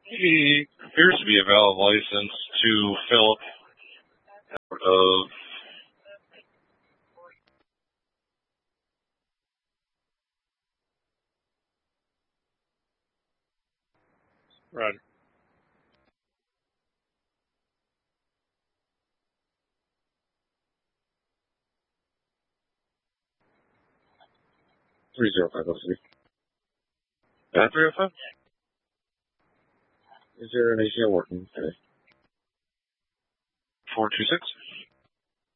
He appears to be a valid license to Philip of Roger. 30503. 305? Is there an ACL working today? 426?